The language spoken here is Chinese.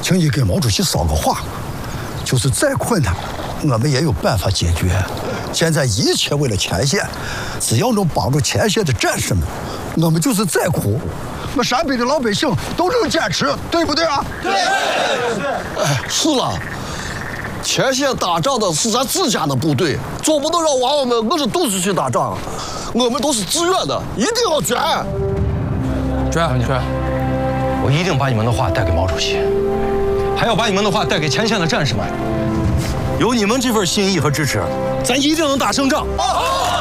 请你给毛主席捎个话，就是再困难，我们也有办法解决。现在一切为了前线，只要能帮助前线的战士们，我们就是再苦，我陕北的老百姓都能坚持，对不对啊？对。 哎，是了，前线打仗的是咱自家的部队，总不能让娃娃们饿着肚子去打仗。我们都是自愿的，一定要捐。 捐！我一定把你们的话带给毛主席，还要把你们的话带给前线的战士们。有你们这份心意和支持，咱一定能打胜仗。好。